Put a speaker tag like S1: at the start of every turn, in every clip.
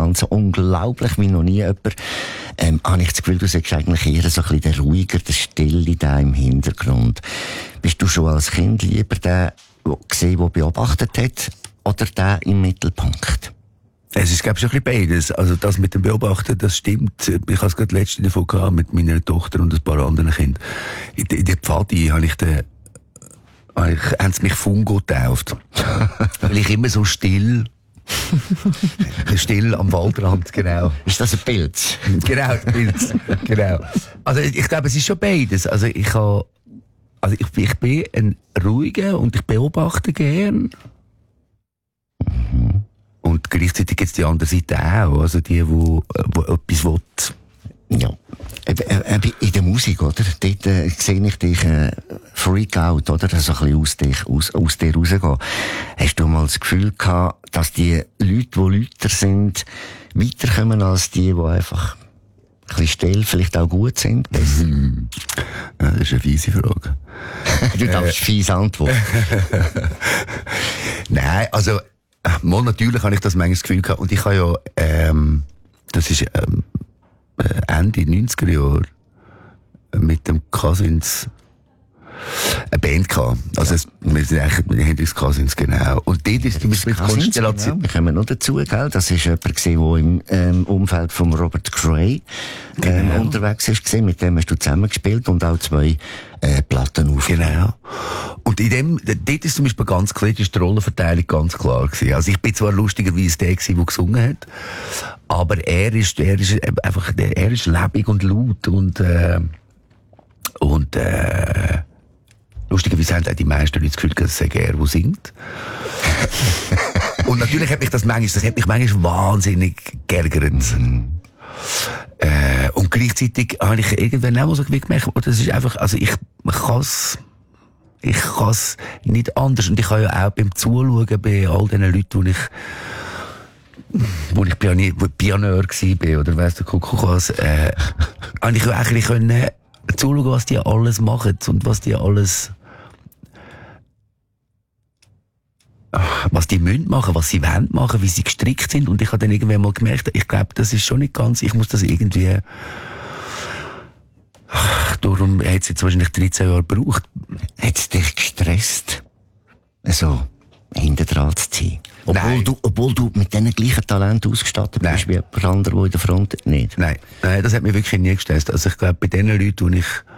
S1: Ganzen unglaublich wie noch nie jemand. Habe ich das Gefühl, du sagst eigentlich eher so ein bisschen der ruhiger, der Stille da im Hintergrund. Bist du schon als Kind lieber der gesehen, der beobachtet hat, oder der im Mittelpunkt?
S2: Es ist, glaube ich, ein bisschen beides. Also, das mit dem Beobachten, das stimmt. Ich habe es gerade letztens davon gehabt, mit meiner Tochter und ein paar anderen Kindern. In der Pfadi haben sie mich Fungo getauft. Weil ich immer so still am Waldrand, genau.
S1: Ist das ein Pilz?
S2: Genau, ein Pilz. Genau. Also, ich glaube, es ist schon beides. Also, ich bin ein ruhiger und ich beobachte gern. Und gleichzeitig gibt es die andere Seite auch, also die etwas will.
S1: Ja. In der Musik, oder? Dort sehe ich dich freak out, oder? Also ein bisschen aus dir rausgehen. Hast du mal das Gefühl gehabt, dass die Leute, die lauter sind, weiterkommen als die einfach ein bisschen still, vielleicht auch gut sind?
S2: Ja, das ist eine fiese Frage.
S1: Du darfst fies antworten.
S2: Nein, also mal natürlich habe ich das manchmal das Gefühl gehabt. Und ich habe ja, das ist Ende 90er Jahre mit dem Cousins eine Band gehabt. Also wir sind eigentlich mit Hendrix Cousins, genau. Und dort ist die Konstellation.
S1: Genau. Wir kommen noch dazu, gell? Das ist jemand gewesen, der im Umfeld von Robert Cray unterwegs ist. Mit dem hast du zusammengespielt und auch 2 Platten aufgenommen.
S2: Genau. Und dort ist zum Beispiel ganz klar, ist die Rollenverteilung ganz klar gewesen. Also ich bin zwar lustigerweise der gewesen, der gesungen hat, aber er ist lebendig und laut und lustigerweise haben auch die meisten Leute das Gefühl, dass es er, der singt. Und natürlich hat mich manchmal wahnsinnig geärgert. Und gleichzeitig habe ich irgendwann auch mal so gemerkt, das ist einfach, also ich kann's nicht anders. Und ich habe ja auch beim Zuschauen bei all den Leuten, wo ich Pianeur war, oder weiss der Kuckuck was, habe ich eigentlich können zuschauen, was die alles machen und was die müssen machen, was sie wollen machen, wie sie gestrickt sind. Und ich habe dann irgendwann mal gemerkt, ich glaube, das ist schon nicht ganz, ich muss das irgendwie, darum hat es jetzt wahrscheinlich 13 Jahre gebraucht.
S1: Hat es dich gestresst, so hinten dran zu ziehen? Obwohl du mit diesen gleichen Talenten ausgestattet bist wie jemand anderer, der in der Front nicht?
S2: Nein, das hat mich wirklich nie gestresst. Also ich glaube, bei den Leuten,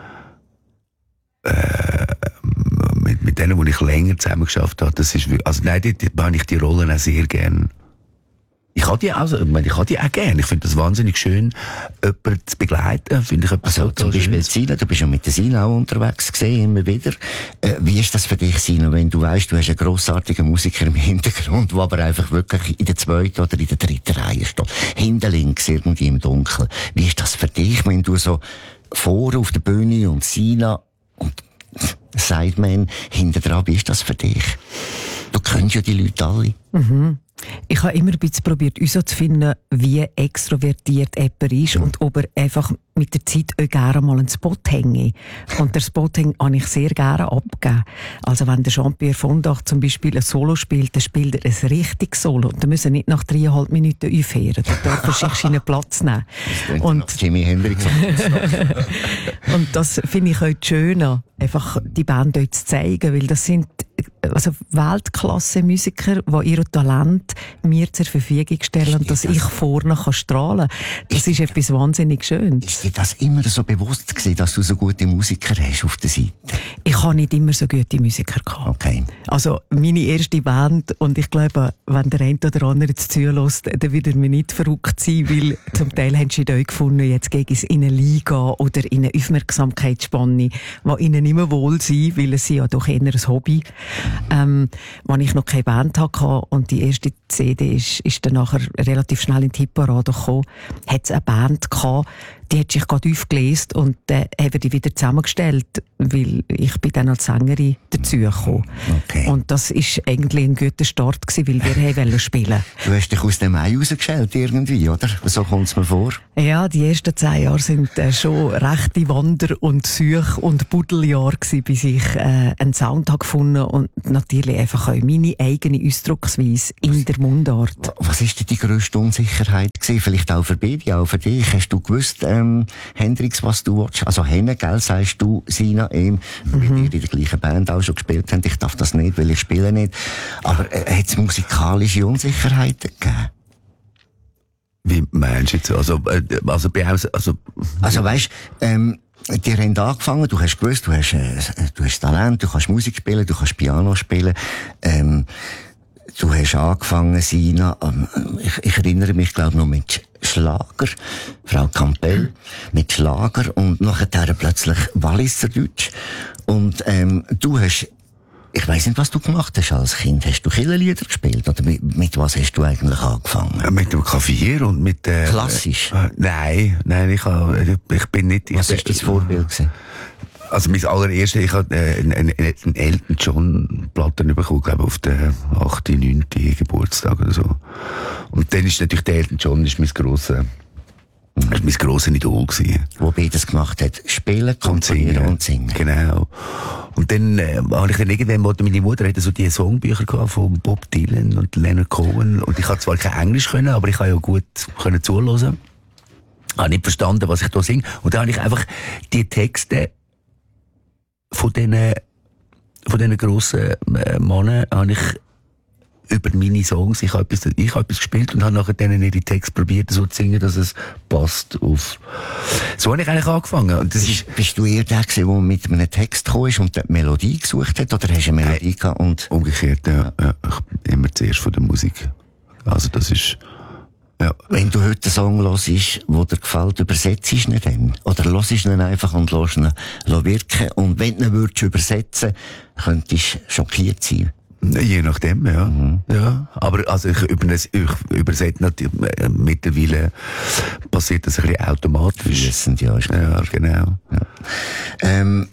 S2: mit denen, wo ich länger zusammen geschafft habe, das ist wirklich, also nein, dort habe ich die Rollen auch sehr gern. Ich habe die auch gern. Ich finde das wahnsinnig schön, jemanden zu begleiten. Finde ich etwas
S1: also zum Beispiel Sina, du bist ja mit der Sina auch unterwegs gewesen, immer wieder. Wie ist das für dich, Sina, wenn du weißt, du hast einen grossartigen Musiker im Hintergrund, der aber einfach wirklich in der 2. oder in der 3. Reihe steht, hinten links irgendwie im Dunkeln. Wie ist das für dich, wenn du so vorne auf der Bühne und Sina und Sideman hinten dran, wie ist das für dich? Du kennst ja die Leute alle.
S3: Mhm. Ich habe immer ein bisschen probiert, uns so zu finden, wie extrovertiert jemand ist und ob er einfach mit der Zeit auch gerne mal einen Spot hänge. Und der Spot habe ich sehr gerne abgegeben. Also wenn der Jean-Pierre Vondach zum Beispiel ein Solo spielt, dann spielt er ein richtiges Solo. Und dann müssen wir nicht nach 3,5 Minuten aufhören. Da darf er sich seinen Platz nehmen. Und
S1: Jimi Hendrix.
S3: Und das finde ich auch schön, einfach die Band dort zu zeigen, weil das sind also Weltklasse-Musiker, die ihr Talent mir zur Verfügung stellen, dass ich vorne strahlen kann. Das ist etwas wahnsinnig Schönes.
S1: Ist dir das immer so bewusst gewesen, dass du so gute Musiker hast auf der Seite?
S3: Ich habe nicht immer so gute Musiker gehabt.
S1: Okay.
S3: Also meine erste Band, und ich glaube, wenn der eine oder andere jetzt zulässt, dann wird er mir nicht verrückt sein, weil zum Teil haben sie da gefunden, jetzt gegen es in eine Liga oder in eine Aufmerksamkeitsspanne, die ihnen nicht mehr wohl sind, weil es ja doch eher ein Hobby. Als ich noch keine Band hatte und die erste CD ist dann nachher relativ schnell in die Hitparade gekommen, hat es eine Band gehabt, die hat sich gerade aufgelesen und haben die wieder zusammengestellt, weil ich bin dann als Sängerin dazugekommen.
S1: Okay.
S3: Und das ist eigentlich ein guter Start gewesen, weil wir wollen spielen.
S1: Du hast dich aus dem Ei rausgeschält irgendwie, oder? So kommt es mir vor.
S3: Ja, die ersten 10 Jahre sind schon rechte Wander- und Such- und Buddeljahre gewesen, bis ich einen Sound habe gefunden und natürlich einfach auch meine eigene Ausdrucksweise in der Mundart.
S1: Was ist denn die grösste Unsicherheit gewesen? Vielleicht auch für beide, auch für dich. Hast du gewusst, Hendrix, was du willst? Also Henne, gell, sagst du, Sina, weil ihr in der gleichen Band auch schon gespielt habt. Ich darf das nicht, weil ich spiele nicht. Aber hat es musikalische Unsicherheiten gegeben?
S2: Wie meinst du jetzt? Also
S1: weisst, die haben angefangen, du hast gewusst, du hast Talent, du kannst Musik spielen, du kannst Piano spielen, du hast angefangen, Sina, ich erinnere mich, glaube noch mit Schlager, Frau Campbell, mit Schlager und nachher plötzlich Walliserdeutsch und du hast, ich weiss nicht, was du gemacht hast als Kind. Hast du Kirchenlieder gespielt? Oder mit was hast du eigentlich angefangen?
S2: mit dem Klavier und mit
S1: Klassisch?
S2: Nein, ich bin nicht...
S1: Was war dein Vorbild gewesen?
S2: Also mein allererstes, ich habe einen Elton John Platten bekommen, glaube auf den 8., 9. Geburtstag oder so. Und dann ist natürlich der Elton John ist mein grosses Idol gewesen.
S1: Wo beides gemacht hat. Spielen, komponieren und singen.
S2: Genau. Und dann habe ich dann irgendwann, meine Mutter hatte so die Songbücher gehabt von Bob Dylan und Leonard Cohen. Und ich habe zwar kein Englisch können, aber ich habe ja gut können zuhören. Ich habe nicht verstanden, was ich da singe. Und dann habe ich einfach die Texte von diesen grossen Männern habe ich über meine Songs, ich habe etwas gespielt und habe nachher denen ihre Texte probiert so zu singen, dass es passt auf. So habe ich eigentlich angefangen. Und das
S1: bist du eher der gewesen, der mit einem Text gekommen ist und die Melodie gesucht hat, oder hast du eine Melodie gehabt und...
S2: Umgekehrt, ja. Ich immer zuerst von der Musik. Also das ist... Ja.
S1: Wenn du heute einen Song hörst, der dir gefällt, übersetzt du ihn dann? Oder hörst du ihn einfach und lässt ihn wirken? Und wenn du ihn übersetzen würdest, könntest du schockiert sein.
S2: Je nachdem, ja. Ja. Aber also ich übersetze natürlich, mittlerweile passiert das ein bisschen automatisch.
S1: Fließend, ja.
S2: Ja, genau.
S1: Ja.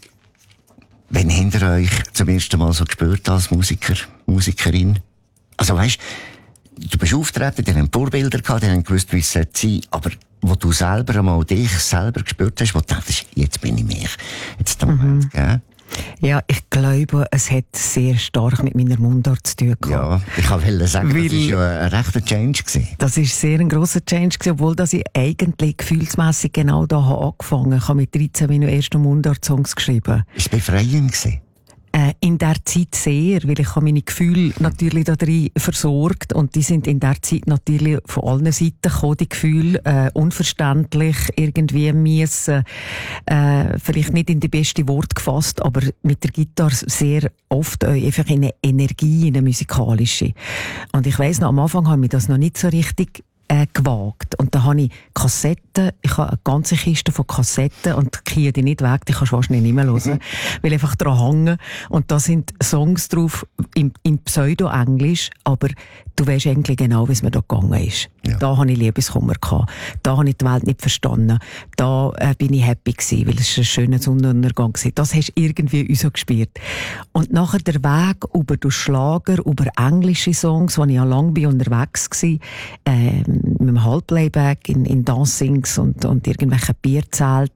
S1: Wenn habt ihr euch zum ersten Mal so gespürt als Musikerin? Also weißt, du bist auftreten, die haben Vorbilder gehabt, die haben gewusst, wie es sein sollte, aber wo du selber einmal dich selber gespürt hast, wo du dachtest, jetzt bin ich mich. Jetzt gell?
S3: Ja, ich glaube, es hat sehr stark mit meiner Mundart zu tun gehabt.
S1: Ja, ich wollte sagen, das war ja ein rechter Change gewesen.
S3: Das war sehr ein grosser Change gewesen, obwohl dass ich eigentlich gefühlsmässig genau da angefangen habe. Ich habe mit 13 meine ersten Mundart-Songs geschrieben.
S1: Ist es befreiend gewesen?
S3: In der Zeit sehr, weil ich habe meine Gefühle natürlich da drin versorgt und die sind in der Zeit natürlich von allen Seiten gekommen, die Gefühle, unverständlich, irgendwie müssen, vielleicht nicht in die beste Wort gefasst, aber mit der Gitarre sehr oft einfach in eine Energie, in eine musikalische. Und ich weiss noch, am Anfang habe ich das noch nicht so richtig gewagt. Und da habe ich Kassetten, ich habe eine ganze Kiste von Kassetten und kriege die nicht weg, die kannst du wahrscheinlich nicht mehr hören, weil einfach dran hängen. Und da sind Songs drauf im Pseudo-Englisch, aber du weisst eigentlich genau, wie es mir da gegangen ist. Ja. Da habe ich Liebeskummer gehabt. Da habe ich die Welt nicht verstanden. Da bin ich happy gewesen, weil es ein schöner Sonnenuntergang war. Das hast du irgendwie uns so gespürt. Und nachher der Weg über den Schlager, über englische Songs, wo ich ja lange unterwegs war, mit dem Halbplayback in Dancings und irgendwelchen Bierzelt.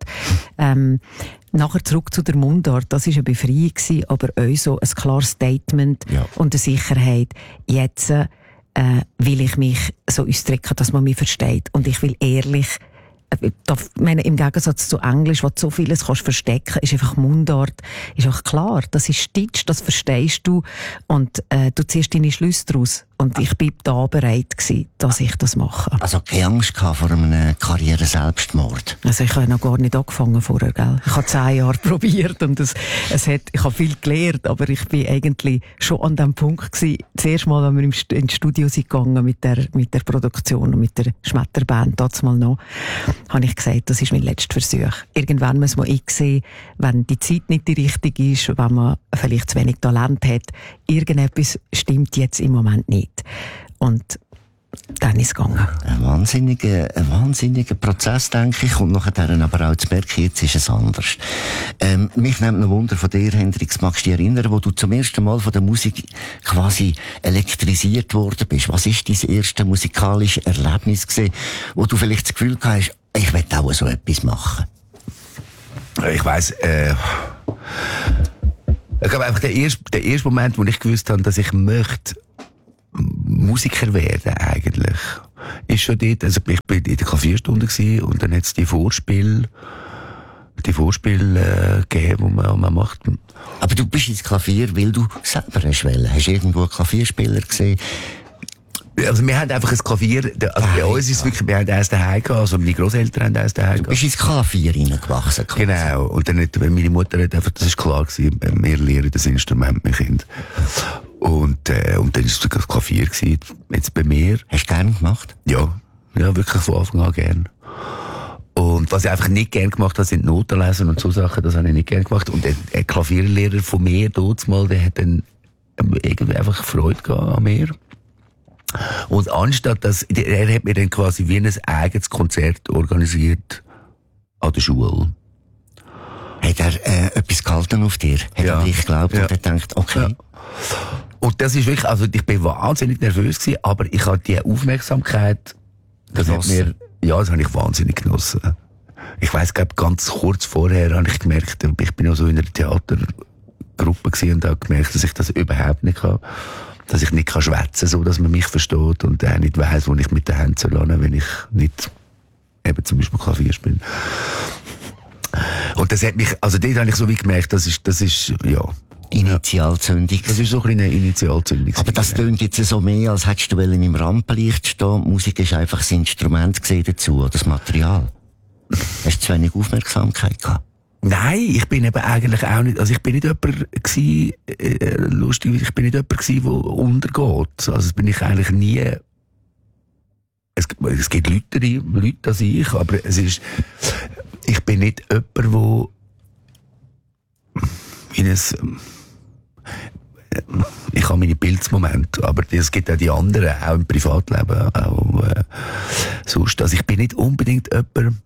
S3: Nachher zurück zu der Mundart. Das war eine Befreiung, aber auch so ein klares Statement und eine Sicherheit. Jetzt will ich mich so ausdrücken, dass man mich versteht. Und ich will ehrlich, im Gegensatz zu Englisch, wo du so vieles kannst verstecken, ist einfach Mundart, ist auch klar. Das ist Deutsch, das verstehst du und du ziehst deine Schlüsse daraus. Und ich bin da bereit gewesen, dass ich das mache.
S1: Also keine Angst gehabt vor einem Karriere-Selbstmord?
S3: Also ich habe noch gar nicht angefangen vorher, gell? Ich habe 10 Jahre probiert und ich habe viel gelernt, aber ich bin eigentlich schon an dem Punkt gewesen, zuerst mal, wenn wir ins Studio sind gegangen mit der Produktion und mit der Schmetterband, damals mal noch, habe ich gesagt, das ist mein letzter Versuch. Irgendwann muss man einsehen, wenn die Zeit nicht die richtige ist, wenn man vielleicht zu wenig Talent hat, irgendetwas stimmt jetzt im Moment nicht. Und Tennis gegangen.
S1: Ein wahnsinniger Prozess, denke ich. Und nachher aber auch zu merken, jetzt ist es anders. Mich nimmt noch Wunder von dir, Hendrix. Magst du dich erinnern, wo du zum ersten Mal von der Musik quasi elektrisiert worden bist? Was ist dein erstes musikalisches Erlebnis gewesen, wo du vielleicht das Gefühl gehabt hast, ich will auch so etwas machen?
S2: Ich weiss, ich glaube einfach, der erste Moment, wo ich gewusst habe, dass ich möchte Musiker werden, eigentlich, ist schon dort, also ich bin in der Klavierstunde gewesen, und dann hat es die Vorspiele gegeben, die man macht.
S1: Aber du bist ins Klavier, weil du selber hast wollen. Hast du irgendwo einen Klavierspieler gesehen?
S2: Also wir haben einfach ein Klavier, also bei uns ist es wirklich, wir haben eins daheim gehabt, also meine Grosseltern haben eins daheim gehabt.
S1: Du bist ins Klavier reingewachsen.
S2: Genau, und dann hat meine Mutter hat einfach, das ist klar gewesen, wir lernen das Instrument, mein Kind. Und dann ist das Klavier gewesen, jetzt bei mir.
S1: Hast du gerne gemacht?
S2: Ja, wirklich von Anfang an gern. Und was ich einfach nicht gern gemacht habe, sind Noten lesen und so Sachen, das habe ich nicht gern gemacht. Und ein Klavierlehrer von mir, dort mal, der hat dann irgendwie einfach Freude gehabt an mir. Und anstatt dass, er hat mir dann quasi wie ein eigenes Konzert organisiert an der Schule.
S1: Hat er etwas gehalten auf dir? Hat er dich geglaubt und hat gedacht, okay.
S2: Ja. Und das ist wirklich, also ich bin wahnsinnig nervös gewesen, aber ich hatte die Aufmerksamkeit, das hat mir, das habe ich wahnsinnig genossen. Ich weiss, ganz kurz vorher habe ich gemerkt, ich bin auch so in einer Theatergruppe gewesen und habe gemerkt, dass ich das überhaupt nicht kann. Dass ich nicht schwätzen kann, so dass man mich versteht und auch nicht weiss, wo ich mit den Händen soll, wenn ich nicht eben zum Beispiel Klavier spiele. Und das hat mich, also dort habe ich so wie gemerkt, das ist
S1: Initialzündung.
S2: Das ist so ein eine Initialzündung.
S1: Aber das tönt jetzt so mehr, als hättest du im Rampenlicht stehen. Musik ist einfach das Instrument dazu, oder das Material. Hast du zu wenig Aufmerksamkeit gehabt?
S2: Nein, ich bin eben eigentlich auch nicht, also ich bin nicht jemand gewesen, lustig, ich bin nicht jemand gewesen, der untergeht. Also das bin ich eigentlich nie. Es gibt Leute als ich, aber ich bin nicht jemand, der ich habe meine Pilzmomente, aber es gibt auch die anderen, auch im Privatleben, auch sonst. Also ich bin nicht unbedingt jemand.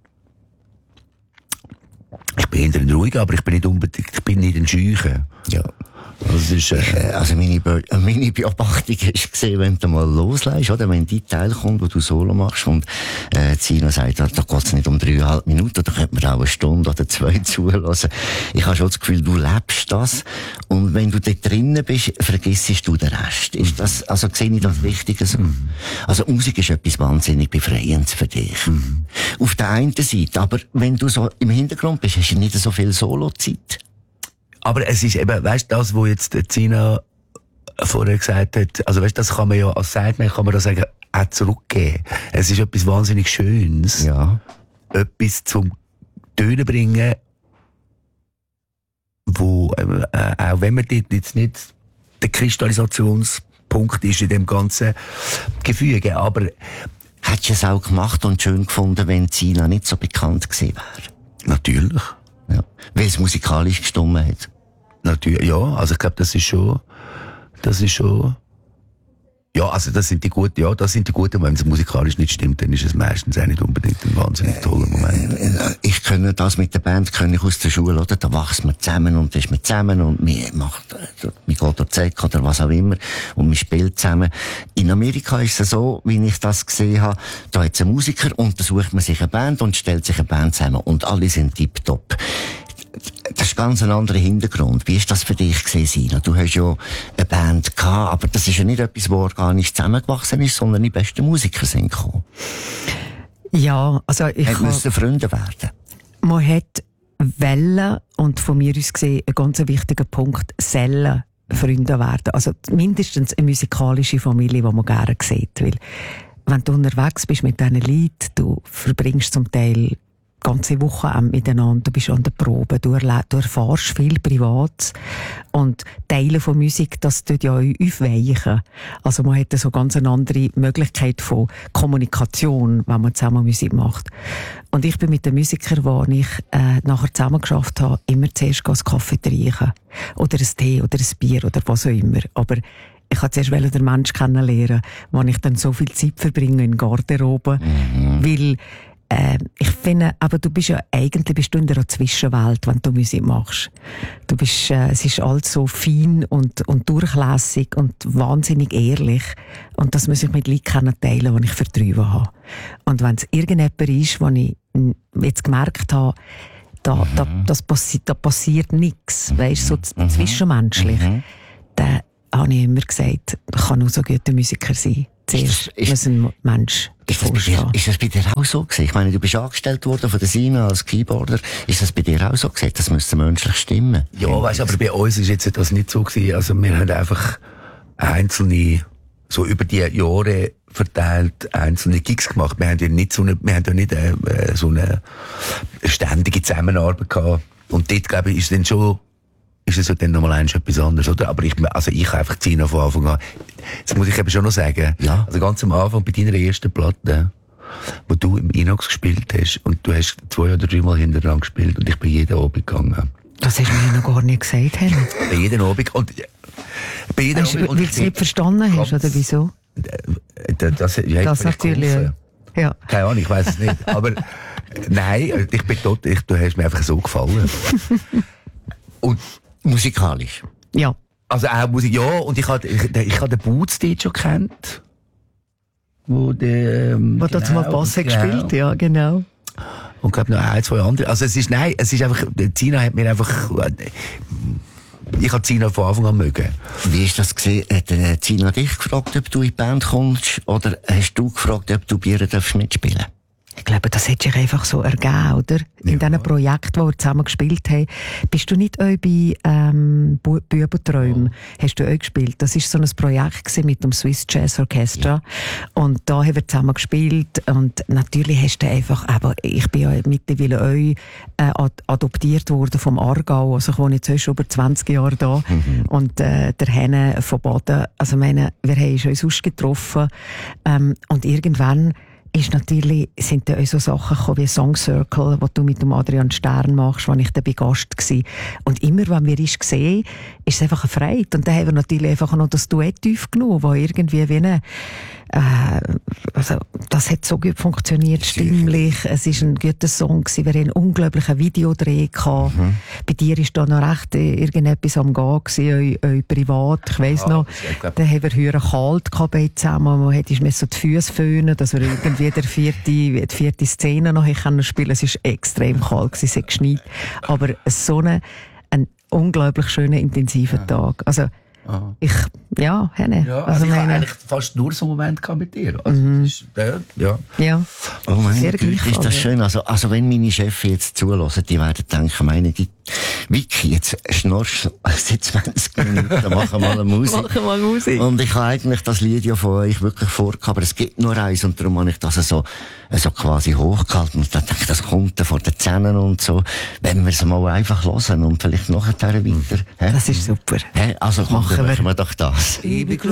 S2: Ich bin eher ein Ruhiger, aber ich bin nicht ein Scheuchen.
S1: Ja.
S2: Das ist,
S1: also meine Beobachtung ist gesehen, wenn du mal loslässt, oder wenn die Teil kommt, wo du Solo machst und Zina sagt, da geht's nicht um 3,5 Minuten, da könnte man auch 1 Stunde oder 2 zulassen. Ich habe schon das Gefühl, du lebst das und wenn du dort drinnen bist, vergissest du den Rest. Ist das, also sehe ich das wichtig so? Also Musik ist etwas wahnsinnig Befreiendes für dich. Auf der einen Seite, aber wenn du so im Hintergrund bist, hast du nicht so viel Solo-Zeit.
S2: Aber es ist eben, weißt du, das, was jetzt Zina vorher gesagt hat, also weißt du, das kann man ja als Sideman, kann man das sagen, auch zurückgeben. Es ist etwas wahnsinnig Schönes.
S1: Ja.
S2: Etwas zum Tönen bringen, wo, auch wenn man dort jetzt nicht der Kristallisationspunkt ist in dem ganzen Gefüge, aber
S1: hättest du es auch gemacht und schön gefunden, wenn Zina nicht so bekannt gewesen wäre?
S2: Natürlich.
S1: Ja. Weil es musikalisch gestimmt hat.
S2: Natürlich, ja. Also ich glaube, das ist schon, ja, also das sind die guten, wenn es musikalisch nicht stimmt, dann ist es meistens auch nicht unbedingt ein wahnsinnig toller Moment.
S1: Ich kenne das mit der Band, kenne ich aus der Schule, oder? Da wachsen wir zusammen und ist man zusammen und man geht durch Zeck oder was auch immer und man spielt zusammen. In Amerika ist es so, wie ich das gesehen habe, da hat es einen Musiker und da sucht man sich eine Band und stellt sich eine Band zusammen und alle sind tipptopp. Das ist ganz ein anderer Hintergrund. Wie ist das für dich gewesen, Sina? Du hast ja eine Band gehabt, aber das ist ja nicht etwas, wo organisch zusammengewachsen ist, sondern die besten Musiker sind gekommen.
S3: Ja, also ich
S1: müssen Freunde werden.
S3: Man hat Wellen und von mir aus gesehen ein ganz wichtiger Punkt, Freunde werden. Also mindestens eine musikalische Familie, die man gerne sieht. Weil wenn du unterwegs bist mit diesen Leuten, du verbringst zum Teil ganze Woche miteinander, du bist an der Probe, du erfährst viel Privates und Teile von Musik, das tut ja aufweichen. Also man hat so ganz eine andere Möglichkeit von Kommunikation, wenn man zusammen Musik macht. Und ich bin mit den Musikern, die ich nachher zusammen geschafft habe, immer zuerst einen Kaffee trinken. Oder ein Tee oder ein Bier oder was auch immer. Aber ich wollte zuerst den Menschen kennenlernen, wo ich dann so viel Zeit verbringe in Garderobe, weil ich finde, aber du bist ja eigentlich in der Zwischenwelt, wenn du Musik machst. Du bist, es ist alles so fein und durchlässig und wahnsinnig ehrlich. Und das muss ich mit Leuten teilen, die ich vertrieben habe. Und wenn es irgendjemand ist, wo ich jetzt gemerkt habe, da passiert nichts, weisst, so zwischenmenschlich, dann habe ich immer gesagt, ich kann nur so guter Musiker sein. Zuerst muss ein Mensch vorstehen.
S1: Ist das bei dir auch so gewesen? Ich meine, du bist angestellt worden von der Sina als Keyboarder. Ist das bei dir auch so gewesen? Das müsste menschlich stimmen.
S2: Ja, weißt, aber bei uns ist jetzt das nicht so gewesen. Also wir haben einfach einzelne, so über die Jahre verteilt, einzelne Gigs gemacht. Wir haben ja nicht so eine ständige Zusammenarbeit gehabt. Und dort, glaube ich, ist es ja dann nochmal etwas anderes, oder? Aber ich habe einfach Sina von Anfang an. Das muss ich eben schon noch sagen. Ja. Also ganz am Anfang bei deiner ersten Platte, wo du im Inox gespielt hast, und du hast 2 oder 3 Mal hintereinander gespielt, und ich bin jeden Abend gegangen.
S3: Das hast du mir noch gar nicht gesagt, Helen.
S2: Bei jedem Abend. Und bei jedem Abend.
S3: Weil du es nicht verstanden hast, oder wieso?
S2: Das
S3: natürlich. Ja.
S2: Keine Ahnung, ich weiss es nicht. Aber nein, du hast mir einfach so gefallen. Und
S1: musikalisch?
S3: Ja.
S2: Also auch Musik, ja. Und ich habe den Boots dort schon gekannt. Wo
S3: dazu mal Bass gespielt, ja, genau.
S2: Und glaube noch 1, 2 andere. Also es ist einfach, Sina hat mir einfach, ich habe Sina von Anfang an mögen.
S1: Wie ist das gesehen? Hat Sina dich gefragt, ob du in die Band kommst? Oder hast du gefragt, ob du bei ihr mitspielen darfst?
S3: Ich glaube, das hat sich einfach so ergeben, oder? In diesen Projekten, die wir zusammen gespielt haben. Bist du nicht auch bei Bübenträumen? Hast du auch gespielt? Das war so ein Projekt mit dem Swiss Jazz Orchestra. Ja. Und da haben wir zusammen gespielt. Und natürlich hast du einfach, aber ich bin ja mittlerweile auch adoptiert worden vom Aargau. Also ich wohne jetzt schon über 20 Jahre da. Und der Henne von Baden, also wir haben uns ausgetroffen. Und irgendwann sind da auch so Sachen gekommen wie Song Circle, was du mit dem Adrian Stern machst, wo ich da bei Gast war. Und immer, wenn wir uns sehen, ist es einfach eine Freude. Und dann haben wir natürlich einfach noch das Duett aufgenommen, wo irgendwie wie also, das hat so gut funktioniert, stimmlich. Es war ein guter Song gewesen. Wir hatten einen unglaublichen Videodreh gehabt. Bei dir war da noch recht irgendetwas am Gehen gewesen, euch privat. Ich weiss noch, da haben wir höher kalt gehabt zusammen. Man hätte mir so die Füße föhnen, dass wir irgendwie die vierte Szene noch spielen können. Es war extrem kalt gewesen, es hat geschneit. Aber so ein unglaublich schöner, intensiver Tag. Also, Henne.
S2: Ja, also ich habe eigentlich fast nur so einen Moment mit dir. Also,
S3: ja.
S1: Oh mein Gott, ist das schön. Also wenn meine Chefs jetzt zulassen, die werden denken, meine Vicky, jetzt schnorchst du seit 20 Minuten, machen wir mal Musik. Und ich habe eigentlich das Lied ja von euch wirklich vorgehabt, aber es gibt nur eins, und darum habe ich das so quasi hochgehalten. Und dann denke ich, das kommt von den Zähnen und so. Wenn wir es mal einfach hören und vielleicht nachher weiter.
S3: Das ist super.
S1: Also machen wir doch das.